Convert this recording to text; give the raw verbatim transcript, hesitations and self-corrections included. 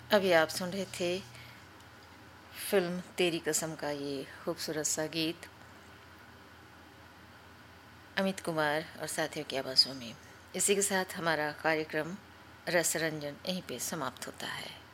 अभी आप सुन रहे थे फिल्म तेरी कसम का ये खूबसूरत सा गीत अमित कुमार और साथियों की आवाज़ों में। इसी के साथ हमारा कार्यक्रम रस रंजन यहीं पे समाप्त होता है।